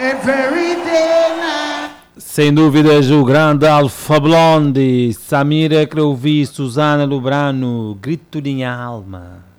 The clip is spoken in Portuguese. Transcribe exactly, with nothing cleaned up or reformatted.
every day now. Sem dúvidas, o grande Alfa Blondy, Samira Crouvi, Susana Lubrano, Grito de Minha Alma.